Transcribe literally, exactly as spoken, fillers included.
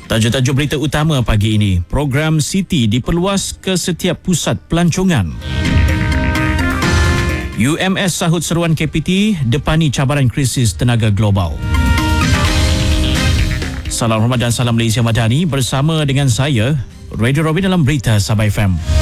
Tajuk-tajuk berita utama pagi ini. Program Siti diperluas ke setiap pusat pelancongan. U M S sahut seruan K P T depani cabaran krisis tenaga global. Salam hormat dan salam Malaysia Madani bersama dengan saya, Radio Robin dalam Berita Sabah F M.